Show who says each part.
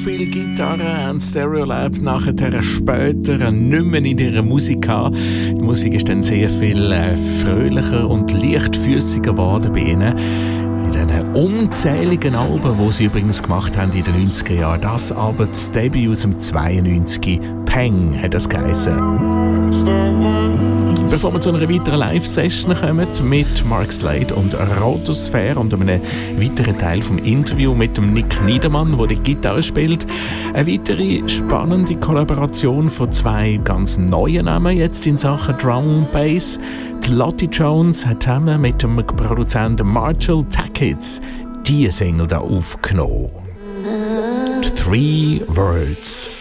Speaker 1: viele Gitarren haben Stereolab nachher später nicht mehr in ihrer Musik gehabt. Die Musik ist dann sehr viel fröhlicher und leichtfüßiger geworden bei ihnen. In diesen unzähligen Alben, die sie übrigens gemacht haben in den 90er Jahren. Das aber das Debüt aus dem 92, Peng hat das geheißen. Bevor wir zu einer weiteren Live-Session kommen mit Mark Slade und Rotosphäre und einem weiteren Teil vom Interview mit dem Nick Niedermann, der die Gitarre spielt. Eine weitere spannende Kollaboration von zwei ganz neuen Namen jetzt in Sachen Drum und Bass. Die Lottie Jones hat zusammen mit dem Produzenten Marshall Tackett diese Single da aufgenommen. 3 Words.